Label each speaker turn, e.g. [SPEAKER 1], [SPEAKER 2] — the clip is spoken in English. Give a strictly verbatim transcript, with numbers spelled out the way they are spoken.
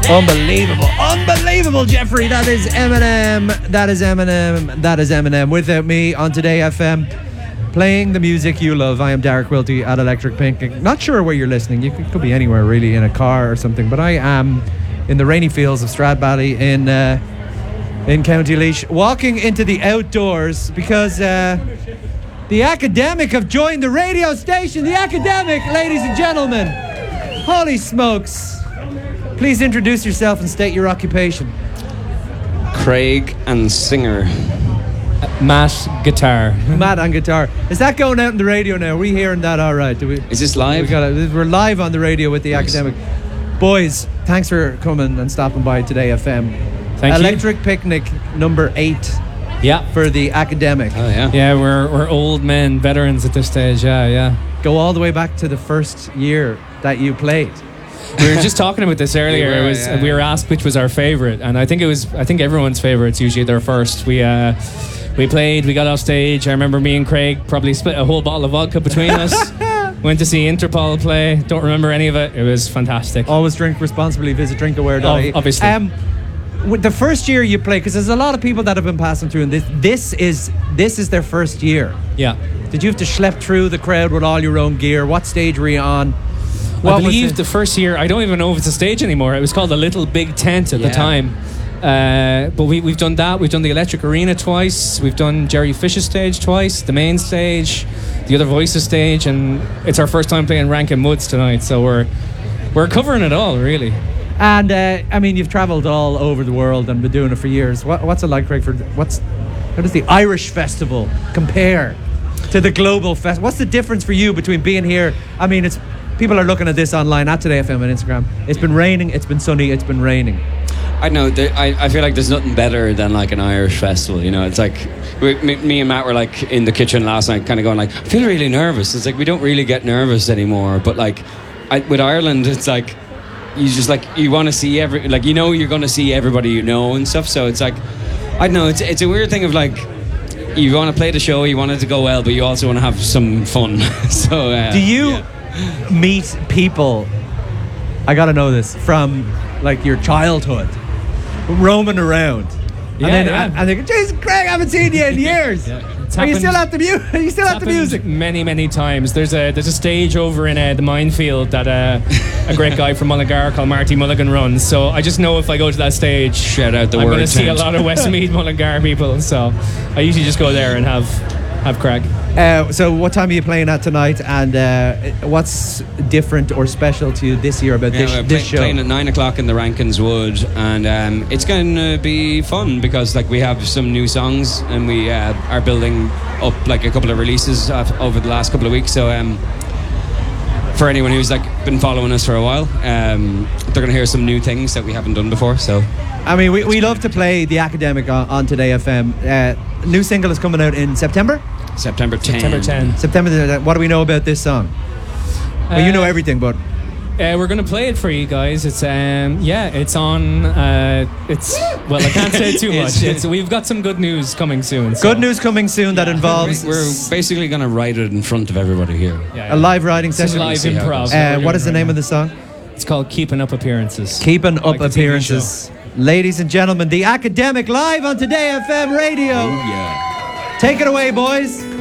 [SPEAKER 1] Unbelievable, unbelievable, Jeffrey. That is Eminem. That is Eminem. That is Eminem. Without me on Today F M, playing the music you love. I am Derek Wilty at Electric Picnic. Not sure where you're listening. You could, could be anywhere, really, in a car or something. But I am in the rainy fields of Stradbally in uh, in County Laois, walking into the outdoors because uh, the Academic have joined the radio station. The Academic, ladies and gentlemen. Holy smokes. Please introduce yourself and state your occupation.
[SPEAKER 2] Craig and singer.
[SPEAKER 3] Uh, Matt, guitar.
[SPEAKER 1] Matt on guitar. Is that going out on the radio now? Are we hearing that all right? Do we,
[SPEAKER 2] Is this live?
[SPEAKER 1] We got it. We're live on the radio with the nice. Academic. Boys, thanks for coming and stopping by Today F M.
[SPEAKER 3] Thank
[SPEAKER 1] Electric
[SPEAKER 3] you.
[SPEAKER 1] Picnic number eight.
[SPEAKER 3] Yeah.
[SPEAKER 1] For the Academic.
[SPEAKER 2] Oh, yeah.
[SPEAKER 3] Yeah, we're, we're old men, veterans at this stage. Yeah, yeah.
[SPEAKER 1] Go all the way back to the first year that you played.
[SPEAKER 3] We were just talking about this earlier.
[SPEAKER 2] We were,
[SPEAKER 3] it was
[SPEAKER 2] yeah.
[SPEAKER 3] we were asked which was our favourite, and I think it was I think everyone's favourite's usually their first. We uh, we played, we got off stage. I remember me and Craig probably split a whole bottle of vodka between us. Went to see Interpol play. Don't remember any of it. It was fantastic.
[SPEAKER 1] Always drink responsibly. Visit drinkaware dot I E.
[SPEAKER 3] Oh, obviously.
[SPEAKER 1] Um, with the first year you played, because there's a lot of people that have been passing through, and this this is this is their first year.
[SPEAKER 3] Yeah.
[SPEAKER 1] Did you have to schlep through the crowd with all your own gear? What stage were you on? What
[SPEAKER 3] I believe
[SPEAKER 1] was
[SPEAKER 3] the first year, I don't even know if it's a stage anymore. It was called the Little Big Tent at
[SPEAKER 2] Yeah.
[SPEAKER 3] the time. Uh, but we, we've done that. We've done the Electric Arena twice. We've done Jerry Fish's stage twice, the main stage, the Other Voices stage, and it's our first time playing Rankin Woods tonight. So we're we're covering it all, really.
[SPEAKER 1] And uh, I mean, you've travelled all over the world and been doing it for years. What, what's it like, Craig? For what's how does the Irish festival compare to the global fest? What's the difference for you between being here? I mean, it's people are looking at this online at Today F M and Instagram. It's been raining, it's been sunny, it's been raining.
[SPEAKER 2] I know. There, I, I feel like there's nothing better than like an Irish festival. You know, it's like we, me, me and Matt were like in the kitchen last night, kind of going like, I feel really nervous. It's like we don't really get nervous anymore. But like, I, with Ireland, it's like you just like you want to see every like you know you're going to see everybody you know and stuff. So it's like I don't know. It's it's a weird thing of like you want to play the show, you want it to go well, but you also want to have some fun. so uh,
[SPEAKER 1] do you
[SPEAKER 2] yeah.
[SPEAKER 1] meet people? I gotta know this from like your childhood. Roaming around,
[SPEAKER 3] Yeah,
[SPEAKER 1] and then
[SPEAKER 3] yeah.
[SPEAKER 1] and, and they go, "Jesus, Craig, I haven't seen you in years.
[SPEAKER 3] Yeah, it's
[SPEAKER 1] Are you
[SPEAKER 3] happened-
[SPEAKER 1] still at the mu- Are you still
[SPEAKER 3] It's
[SPEAKER 1] at the
[SPEAKER 3] happened
[SPEAKER 1] music?"
[SPEAKER 3] many, many times. There's a there's a stage over in uh, the minefield that uh, a great guy from Mullingar called Marty Mulligan runs. So I just know if I go to that stage,
[SPEAKER 2] Shout out the
[SPEAKER 3] I'm
[SPEAKER 2] word
[SPEAKER 3] going to see a
[SPEAKER 2] tent.
[SPEAKER 3] lot of Westmeath Mullingar people. So I usually just go there and have have crack.
[SPEAKER 1] Uh, so, what time are you playing at tonight? And uh, what's different or special to you this year about
[SPEAKER 2] Yeah,
[SPEAKER 1] this,
[SPEAKER 2] we're
[SPEAKER 1] this
[SPEAKER 2] play,
[SPEAKER 1] show?
[SPEAKER 2] playing at nine o'clock in the Rankins Wood, and um, it's going to be fun because like we have some new songs and we uh, are building up like a couple of releases uh, over the last couple of weeks. So um, for anyone who's like been following us for a while, um, they're going to hear some new things that we haven't done before. So
[SPEAKER 1] I mean, we, we love to play the Academic on, on Today F M. Uh, new single is coming out in September.
[SPEAKER 2] September tenth.
[SPEAKER 3] September tenth.
[SPEAKER 1] September. the- What do we know about this song? Well, you know
[SPEAKER 3] Uh,
[SPEAKER 1] everything, but
[SPEAKER 3] Uh, we're going to play it for you guys. It's um yeah, it's on. Uh, it's well, I can't say too much. It's, we've got some good news coming soon. So.
[SPEAKER 1] good news coming soon that involves
[SPEAKER 2] We're basically going to write it in front of everybody here.
[SPEAKER 3] Yeah,
[SPEAKER 1] a live writing
[SPEAKER 3] It's a
[SPEAKER 1] session.
[SPEAKER 3] live
[SPEAKER 2] See how it
[SPEAKER 3] improv.
[SPEAKER 2] goes.
[SPEAKER 3] that
[SPEAKER 1] Uh,
[SPEAKER 3] we're
[SPEAKER 1] what
[SPEAKER 3] doing
[SPEAKER 1] is the
[SPEAKER 3] right
[SPEAKER 1] name
[SPEAKER 3] now.
[SPEAKER 1] of the song?
[SPEAKER 3] It's called Keeping Up Appearances.
[SPEAKER 1] Keeping Up
[SPEAKER 3] Like the T V
[SPEAKER 1] Appearances. Ladies and gentlemen, the Academic live on Today F M radio.
[SPEAKER 2] Yeah.
[SPEAKER 1] Take it away, boys.